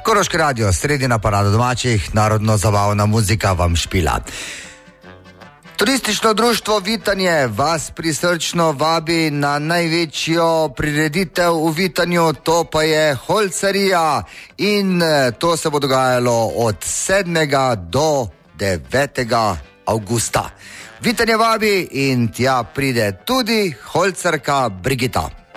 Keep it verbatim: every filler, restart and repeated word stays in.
Koroški radio, sredina parada domačih, narodno-zabavna muzika vam špila. Turistično društvo Vitanje vas prisrčno vabi na največjo prireditev v Vitanju, to pa je Holcarija, in to se bo dogajalo od sedmega do devetega avgusta. Vitanje vabi in tja pride tudi holcarka Brigita.